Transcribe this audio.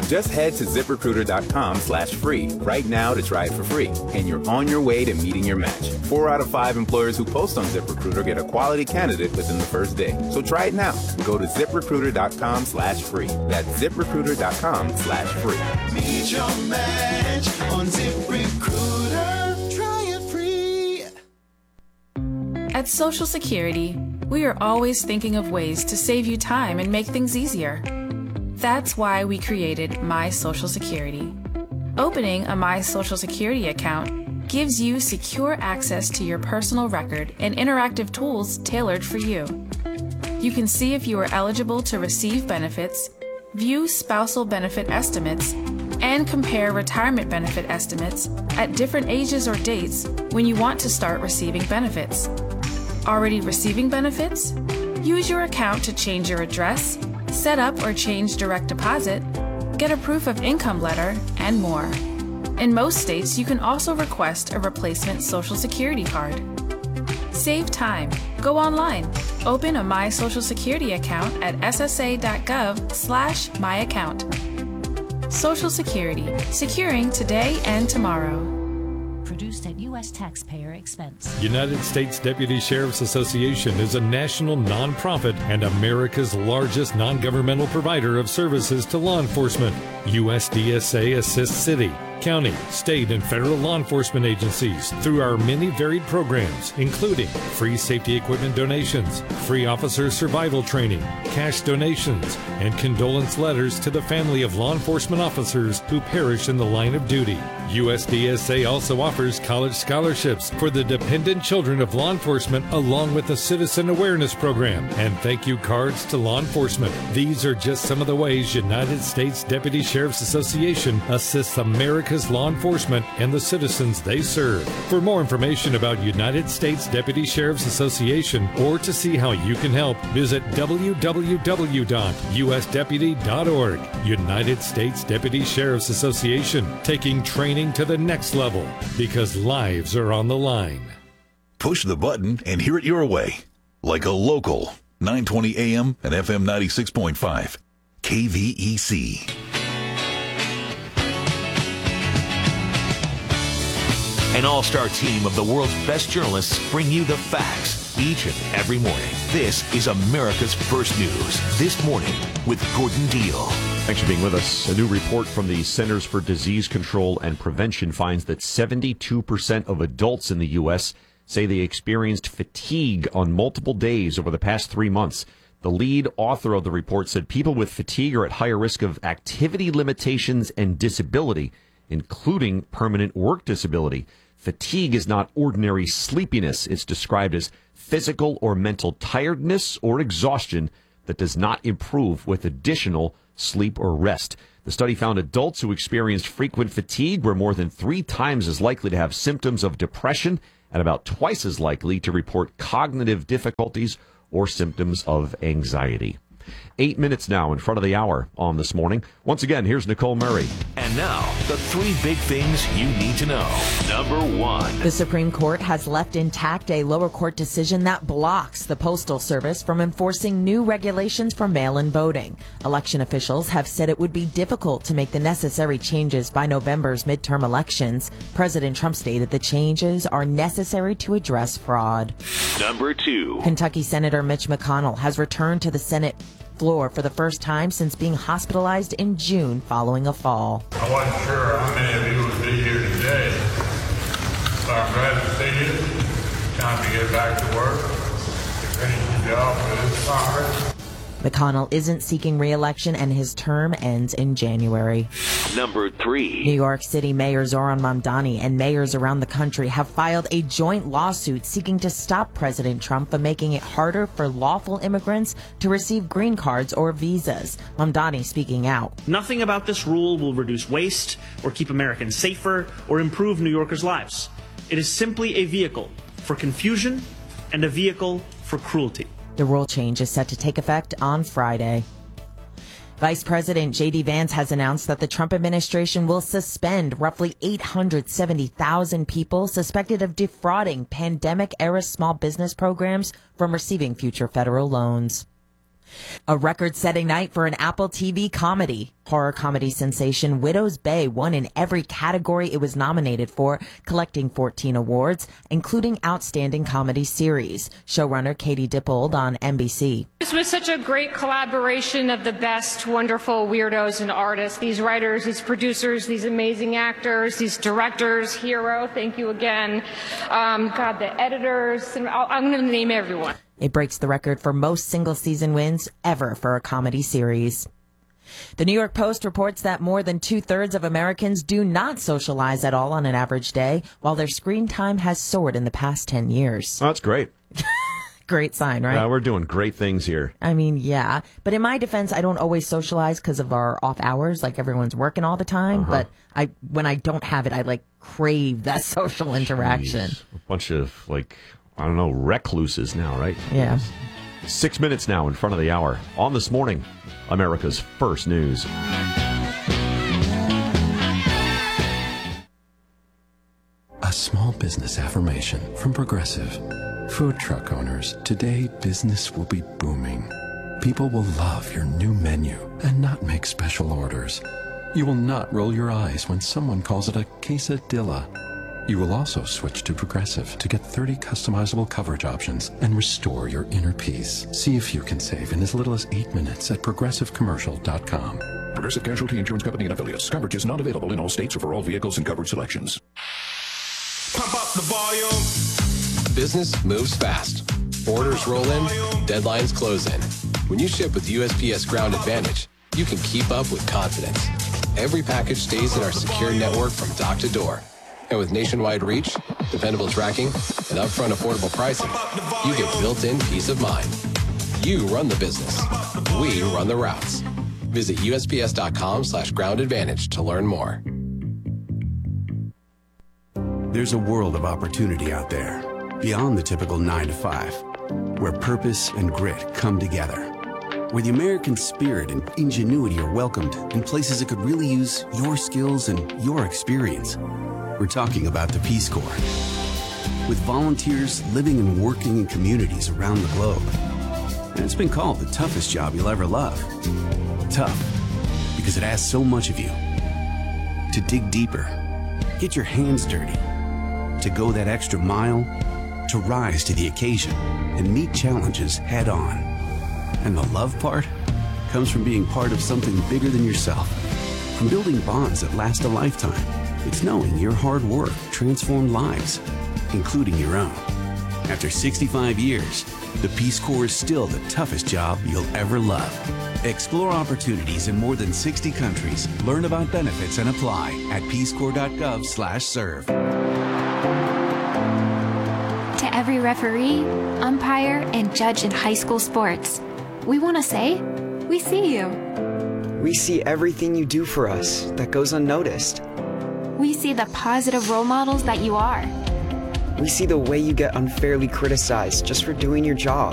Just head to ZipRecruiter.com/free right now to try it for free, and you're on your way to meeting your match. 4 out of 5 employers who post on ZipRecruiter get a quality candidate within the first day. So try it now. Go to ZipRecruiter.com/free. That's ZipRecruiter.com/free. Meet your match on ZipRecruiter. Try it free. At Social Security, we are always thinking of ways to save you time and make things easier. That's why we created My Social Security. Opening a My Social Security account gives you secure access to your personal record and interactive tools tailored for you. You can see if you are eligible to receive benefits, view spousal benefit estimates, and compare retirement benefit estimates at different ages or dates when you want to start receiving benefits. Already receiving benefits? Use your account to change your address, set up or change direct deposit, get a proof of income letter, and more. In most states, you can also request a replacement Social Security card. Save time. Go online. Open a My Social Security account at ssa.gov/myaccount. Social Security, securing today and tomorrow. Produced at U.S. taxpayer expense. United States Deputy Sheriff's Association is a national nonprofit and America's largest non-governmental provider of services to law enforcement. USDSA assists city, county, state, and federal law enforcement agencies through our many varied programs, including free safety equipment donations, free officer survival training, cash donations, and condolence letters to the family of law enforcement officers who perish in the line of duty. USDSA also offers college scholarships for the dependent children of law enforcement, along with a citizen awareness program and thank you cards to law enforcement. These are just some of the ways United States Deputy Sheriff's Association assists America's law enforcement and the citizens they serve. For more information about United States Deputy Sheriff's Association or to see how you can help, visit www.usdeputy.org. United States Deputy Sheriff's Association, taking training to the next level because lives are on the line. Push the button and hear it your way. Like a local 920 AM and FM 96.5. KVEC. An all-star team of the world's best journalists bring you the facts each and every morning. This is America's First News. This morning with Gordon Deal. Thanks for being with us. A new report from the Centers for Disease Control and Prevention finds that 72% of adults in the U.S. say they experienced fatigue on multiple days over the past 3 months. The lead author of the report said people with fatigue are at higher risk of activity limitations and disability, including permanent work disability. Fatigue is not ordinary sleepiness. It's described as physical or mental tiredness or exhaustion that does not improve with additional sleep or rest. The study found adults who experienced frequent fatigue were more than 3 times as likely to have symptoms of depression and about twice as likely to report cognitive difficulties or symptoms of anxiety. 8 minutes now in front of the hour on This Morning. Once again, here's Nicole Murray. And now, the 3 big things you need to know. Number 1. The Supreme Court has left intact a lower court decision that blocks the Postal Service from enforcing new regulations for mail-in voting. Election officials have said it would be difficult to make the necessary changes by November's midterm elections. President Trump stated the changes are necessary to address fraud. Number 2. Kentucky Senator Mitch McConnell has returned to the Senate floor for the first time since being hospitalized in June following a fall. I wasn't sure how many of you would be here today, so I'm glad to see you. Time to get back to work, to finish the job for this Congress. McConnell isn't seeking re-election and his term ends in January. Number 3. New York City Mayor Zohran Mamdani and mayors around the country have filed a joint lawsuit seeking to stop President Trump from making it harder for lawful immigrants to receive green cards or visas. Mamdani speaking out. Nothing about this rule will reduce waste or keep Americans safer or improve New Yorkers' lives. It is simply a vehicle for confusion and a vehicle for cruelty. The rule change is set to take effect on Friday. Vice President J.D. Vance has announced that the Trump administration will suspend roughly 870,000 people suspected of defrauding pandemic-era small business programs from receiving future federal loans. A record-setting night for an Apple TV comedy. Horror comedy sensation Widow's Bay won in every category it was nominated for, collecting 14 awards, including Outstanding Comedy Series. Showrunner Katie Dippold on NBC. This was such a great collaboration of the best, wonderful weirdos and artists. These writers, these producers, these amazing actors, these directors, Hero, thank you again. The editors, I'm going to name everyone. It breaks the record for most single-season wins ever for a comedy series. The New York Post reports that more than 2/3 of Americans do not socialize at all on an average day, while their screen time has soared in the past 10 years. Oh, that's great. Great sign, right? Yeah, we're doing great things here. I mean, yeah. But in my defense, I don't always socialize because of our off hours. Like, everyone's working all the time. But when I don't have it, I, crave that social interaction. Jeez. A bunch of, recluses now, right? Yeah. 6 minutes now in front of the hour. On This Morning, America's First News. A small business affirmation from Progressive. Food truck owners, today business will be booming. People will love your new menu and not make special orders. You will not roll your eyes when someone calls it a quesadilla. You will also switch to Progressive to get 30 customizable coverage options and restore your inner peace. See if you can save in as little as 8 minutes at progressivecommercial.com. Progressive Casualty Insurance Company and affiliates. Coverage is not available in all states or for all vehicles and coverage selections. Pump up the volume. Business moves fast. Orders roll in, deadlines close in. When you ship with USPS Ground Advantage, you can keep up with confidence. Every package stays in our secure network from dock to door. And with nationwide reach, dependable tracking, and upfront affordable pricing, you get built-in peace of mind. You run the business. We run the routes. Visit USPS.com/groundadvantage to learn more. There's a world of opportunity out there, beyond the typical 9 to 5, where purpose and grit come together, where the American spirit and ingenuity are welcomed in places that could really use your skills and your experience. We're talking about the Peace Corps. With volunteers living and working in communities around the globe. And it's been called the toughest job you'll ever love. Tough, because it asks so much of you. To dig deeper, get your hands dirty, to go that extra mile, to rise to the occasion and meet challenges head on. And the love part comes from being part of something bigger than yourself. From building bonds that last a lifetime. It's knowing your hard work transformed lives, including your own. After 65 years, the Peace Corps is still the toughest job you'll ever love. Explore opportunities in more than 60 countries. Learn about benefits and apply at peacecorps.gov/serve. To every referee, umpire, and judge in high school sports, we want to say, we see you. We see everything you do for us that goes unnoticed. We see the positive role models that you are. We see the way you get unfairly criticized just for doing your job.